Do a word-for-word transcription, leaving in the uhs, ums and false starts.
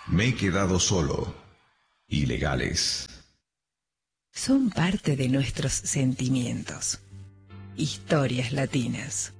Me he quedado solo. Ilegales. Son parte de nuestros sentimientos. Historias latinas.